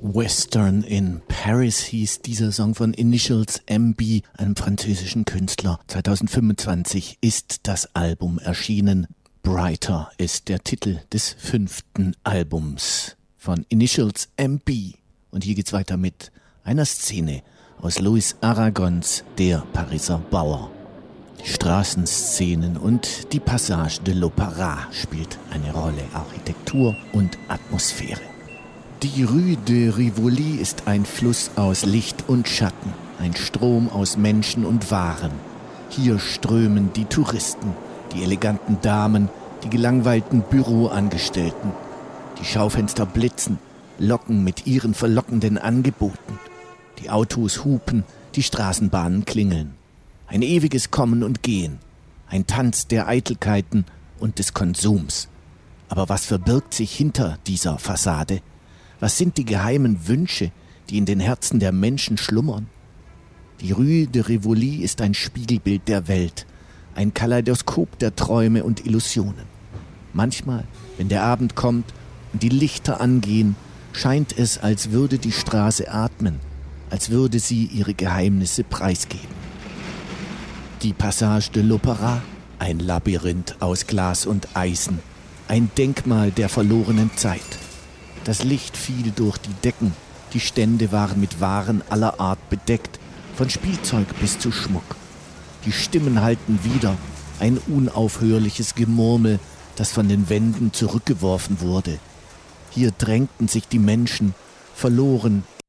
Western in Paris hieß dieser Song von Initials MB, einem französischen Künstler. 2025 ist das Album erschienen. Brighter ist der Titel des 5. Albums von Initials MB. Und hier geht's weiter mit einer Szene aus Louis Aragons Der Pariser Bauer. Die Straßenszenen und die Passage de l'Opéra spielt eine Rolle, Architektur und Atmosphäre. Die Rue de Rivoli ist ein Fluss aus Licht und Schatten, ein Strom aus Menschen und Waren. Hier strömen die Touristen, die eleganten Damen, die gelangweilten Büroangestellten. Die Schaufenster blitzen, locken mit ihren verlockenden Angeboten. Die Autos hupen, die Straßenbahnen klingeln. Ein ewiges Kommen und Gehen, ein Tanz der Eitelkeiten und des Konsums. Aber was verbirgt sich hinter dieser Fassade? Was sind die geheimen Wünsche, die in den Herzen der Menschen schlummern? Die Rue de Rivoli ist ein Spiegelbild der Welt, ein Kaleidoskop der Träume und Illusionen. Manchmal, wenn der Abend kommt und die Lichter angehen, scheint es, als würde die Straße atmen, als würde sie ihre Geheimnisse preisgeben. Die Passage de l'Opéra, ein Labyrinth aus Glas und Eisen, ein Denkmal der verlorenen Zeit. Das Licht fiel durch die Decken, die Stände waren mit Waren aller Art bedeckt, von Spielzeug bis zu Schmuck. Die Stimmen hallten wider, ein unaufhörliches Gemurmel, das von den Wänden zurückgeworfen wurde. Hier drängten sich die Menschen, verloren